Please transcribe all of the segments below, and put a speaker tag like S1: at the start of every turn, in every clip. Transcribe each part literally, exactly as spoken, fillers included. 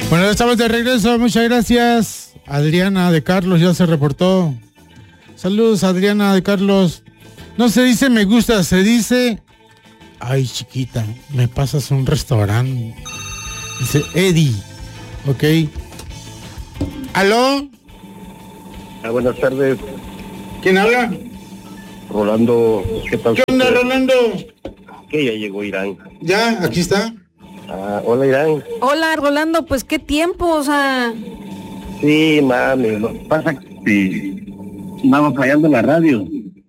S1: Bueno, estamos de regreso, muchas gracias. Adriana de Carlos ya se reportó. Saludos, Adriana de Carlos. No se dice me gusta, se dice... Ay, chiquita, me pasas a un restaurante. Dice Eddie. Ok. ¿Aló?
S2: Ah, buenas tardes.
S1: ¿Quién habla?
S2: Rolando. ¿Qué tal?
S1: ¿Qué onda, Rolando?
S2: Que ya llegó Irán.
S1: Ya, aquí está.
S2: Ah, hola, Irán.
S3: Hola, Rolando, pues qué tiempo, o sea...
S2: Sí, mami, lo que pasa que sí, vamos fallando en la radio.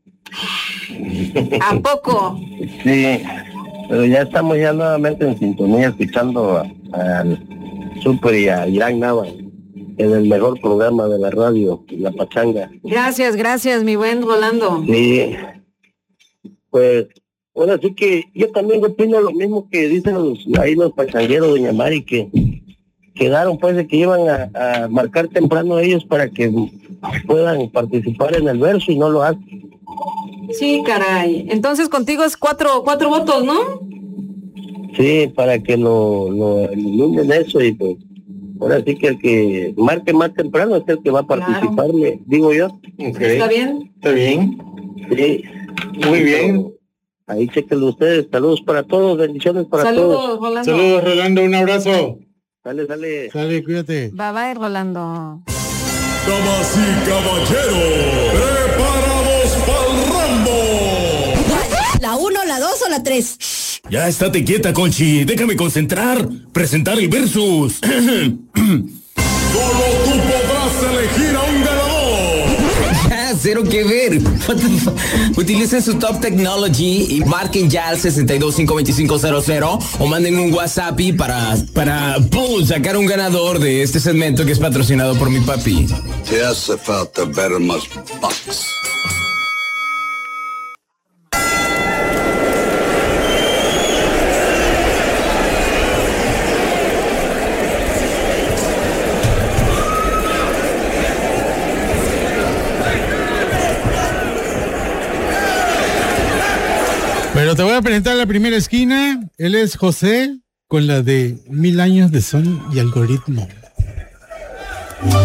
S3: ¿A poco?
S2: Sí, pero ya estamos ya nuevamente en sintonía escuchando al Super y a Irán Nava en el mejor programa de la radio, La Pachanga.
S3: Gracias, gracias, mi buen Rolando.
S2: Sí, pues ahora sí que yo también opino lo mismo que dicen los, ahí los pachangueros, doña Mari, que quedaron pues de que iban a, a marcar temprano ellos para que puedan participar en el verso y no lo hacen.
S3: Sí, caray. Entonces contigo es cuatro, cuatro votos, ¿no?
S2: Sí, para que lo, lo ilunden eso y pues ahora sí que el que marque más temprano es el que va a participarle, claro. Digo yo.
S1: Okay.
S3: ¿Está bien?
S1: ¿Está bien?
S2: Sí.
S1: Muy bien.
S2: Ahí chequenlo ustedes. Saludos para todos, bendiciones para
S3: Saludos,
S2: todos.
S3: Rolando.
S1: Saludos, Rolando, un abrazo.
S2: Dale, dale.
S1: Dale, cuídate.
S3: Bye bye, Rolando.
S4: Damas y caballeros, preparados para el Rambo.
S5: ¿La uno, la dos o la tres?
S4: Shh, ya estate quieta, Conchi. Déjame concentrar. Presentar el versus. Solo tú podrás elegir a un ganador.
S6: Ya, cero que ver. Utilicen su Top Technology y marquen ya al seis dos cinco dos cinco cero cero o manden un WhatsApp para, para ¡pum!, sacar un ganador de este segmento que es patrocinado por mi papi.
S7: Te hace falta ver más box.
S1: Pero te voy a presentar la primera esquina. Él es José con la de Mil años de son y algoritmo.